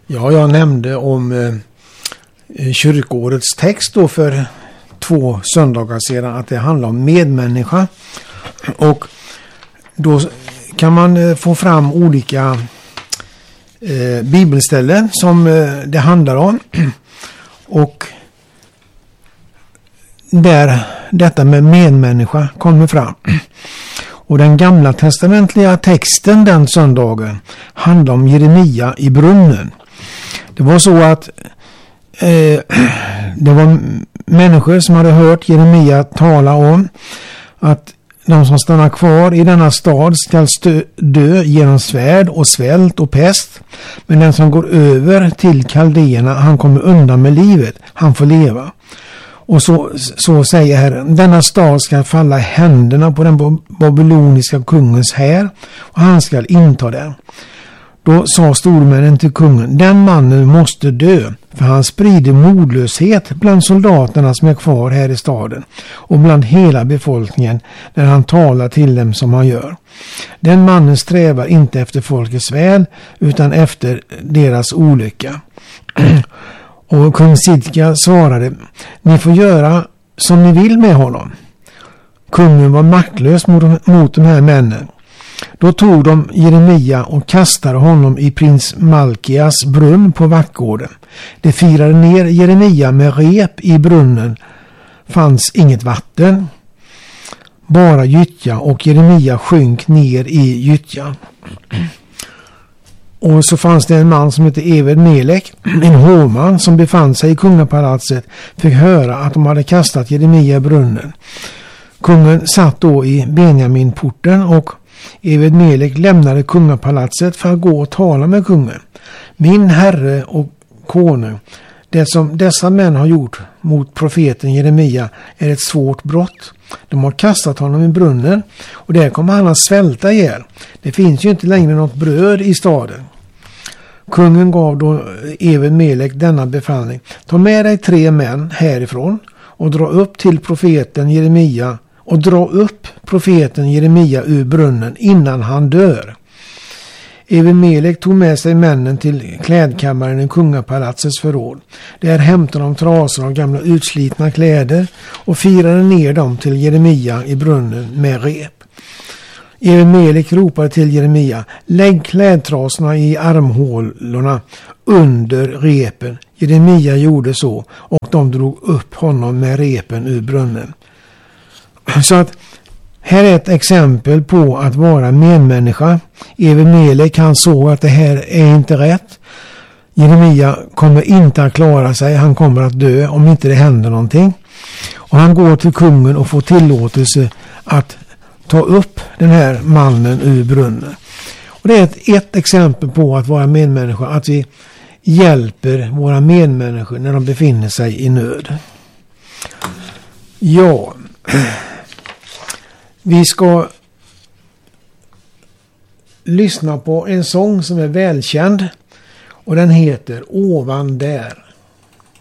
Ja, jag nämnde om kyrkårets text då för 2 söndagar sedan att det handlar om medmänniska. Och då kan man få fram olika bibelställen som det handlar om. Och där detta med medmänniska kommer fram. Och den gamla testamentliga texten den söndagen handlar om Jeremia i brunnen. Det var så att det var människor som hade hört Jeremia tala om att de som stannar kvar i denna stad ska dö genom svärd och svält och pest. Men den som går över till kaldéerna, han kommer undan med livet. Han får leva. Och så säger Herren, denna stad ska falla i händerna på den babyloniska kungens här och han ska inta den. Då sa stormännen till kungen, den mannen måste dö, för han sprider modlöshet bland soldaterna som är kvar här i staden och bland hela befolkningen när han talar till dem som han gör. Den mannen strävar inte efter folkets väl utan efter deras olycka. Och kung Sidkia svarade, ni får göra som ni vill med honom. Kungen var maktlös mot de här männen. Då tog de Jeremia och kastade honom i prins Malkias brunn på vaktgården. De firade ner Jeremia med rep i brunnen. Fanns inget vatten, bara gyttja, och Jeremia sjönk ner i gyttjan. Och så fanns det en man som hette Eved Melek, en hovman som befann sig i kungapalatset, fick höra att de hade kastat Jeremia i brunnen. Kungen satt då i Benjaminporten och Eved Melek lämnade kungapalatset för att gå och tala med kungen. Min herre och konung, det som dessa män har gjort mot profeten Jeremia är ett svårt brott. De har kastat honom i brunnen och där kommer han att svälta ihjäl. Det finns ju inte längre något bröd i staden. Kungen gav då Eved Melek denna befallning. Ta med dig 3 män härifrån och dra upp profeten Jeremia ur brunnen innan han dör. Eved Melek tog med sig männen till klädkammaren i kungapalatsets förråd. Där hämtade de trasor och gamla utslitna kläder och firade ner dem till Jeremia i brunnen med rep. Eved Melek ropade till Jeremia, lägg klädtrasorna i armhålorna under repen. Jeremia gjorde så och de drog upp honom med repen ur brunnen. Så att här är ett exempel på att vara medmänniska. Eved Melek, han såg att det här är inte rätt. Jeremia kommer inte att klara sig. Han kommer att dö om inte det händer någonting. Och han går till kungen och får tillåtelse att ta upp den här mannen ur brunnen. Och det är ett exempel på att vara medmänniska. Att vi hjälper våra medmänniskor när de befinner sig i nöd. Ja, vi ska lyssna på en sång som är välkänd och den heter Ovan där.